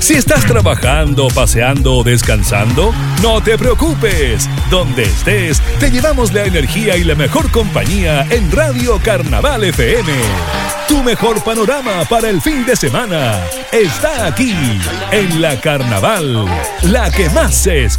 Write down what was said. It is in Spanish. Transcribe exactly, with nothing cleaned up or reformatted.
Si estás trabajando, paseando o descansando, no te preocupes. Donde estés, te llevamos la energía y la mejor compañía en Radio Carnaval F M. Tu mejor panorama para el fin de semana está aquí, en la Carnaval, la que más se escucha.